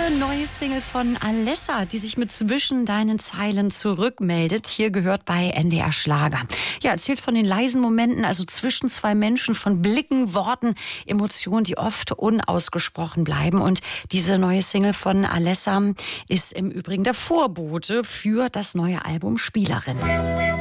neue Single von Alessa, die sich mit Zwischen deinen Zeilen zurückmeldet. Hier gehört bei NDR Schlager. Ja, erzählt von den leisen Momenten, also zwischen zwei Menschen, von Blicken, Worten, Emotionen, die oft unausgesprochen bleiben. Und diese neue Single von Alessa ist im Übrigen der Vorbote für das neue Album Spielerin.